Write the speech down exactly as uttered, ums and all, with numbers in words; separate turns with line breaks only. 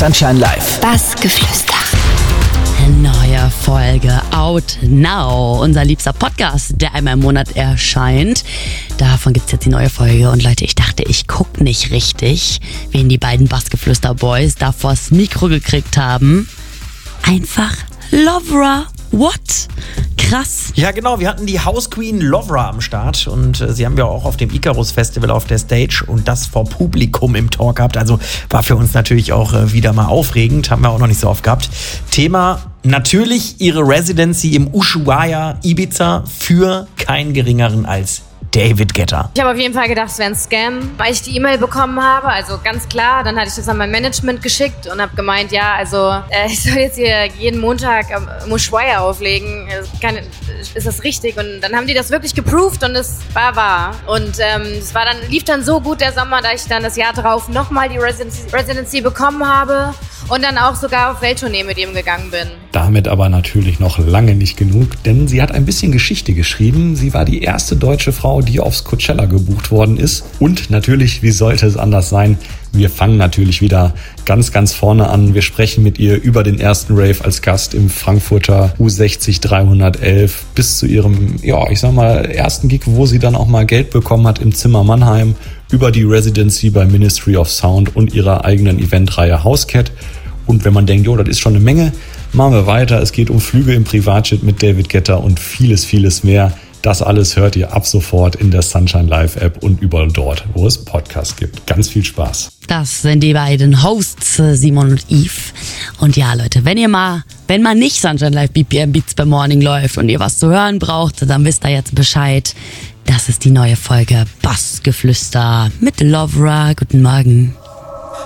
Sunshine Live.
Bassgeflüster.
Neue Folge Out Now, unser liebster Podcast, der einmal im Monat erscheint. Davon gibt's jetzt die neue Folge. Und Leute, ich dachte, ich guck nicht richtig, wen die beiden Bassgeflüster-Boys da vors Mikro gekriegt haben. Einfach Lovra. What? Krass.
Ja genau, wir hatten die House Queen Lovra am Start und äh, sie haben ja auch auf dem Icarus Festival auf der Stage und das vor Publikum im Talk gehabt. Also war für uns natürlich auch äh, wieder mal aufregend, haben wir auch noch nicht so oft gehabt. Thema natürlich ihre Residency im Ushuaia Ibiza für keinen geringeren als David Guetta.
Ich habe auf jeden Fall gedacht, es wäre ein Scam, weil ich die E-Mail bekommen habe, also ganz klar. Dann hatte ich das an mein Management geschickt und habe gemeint, ja, also äh, ich soll jetzt hier jeden Montag im Ushuaia auflegen. Kann, ist das richtig? Und dann haben die das wirklich geproved und es war wahr. Und ähm, es war dann, lief dann so gut der Sommer, da ich dann das Jahr drauf nochmal die Residency, Residency bekommen habe und dann auch sogar auf Welttournee mit ihm gegangen bin.
Damit aber natürlich noch lange nicht genug, denn sie hat ein bisschen Geschichte geschrieben. Sie war die erste deutsche Frau, die aufs Coachella gebucht worden ist. Und natürlich, wie sollte es anders sein, wir fangen natürlich wieder ganz, ganz vorne an. Wir sprechen mit ihr über den ersten Rave als Gast im Frankfurter U sechzig dreihundertelf bis zu ihrem, ja, ich sag mal, ersten Gig, wo sie dann auch mal Geld bekommen hat im Zimmer Mannheim, über die Residency bei Ministry of Sound und ihrer eigenen Eventreihe Housecat. Und wenn man denkt, jo, das ist schon eine Menge, machen wir weiter. Es geht um Flüge im Privatjet mit David Guetta und vieles, vieles mehr. Das alles hört ihr ab sofort in der Sunshine Live App und überall dort, wo es Podcasts gibt. Ganz viel Spaß.
Das sind die beiden Hosts, Simon und Yves. Und ja, Leute, wenn ihr mal, wenn mal nicht Sunshine Live B P M Beats per Morning läuft und ihr was zu hören braucht, dann wisst ihr jetzt Bescheid. Das ist die neue Folge Bassgeflüster mit Lovra. Guten Morgen.